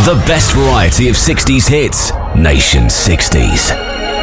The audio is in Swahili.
The best variety of 60s hits. Nation 60s.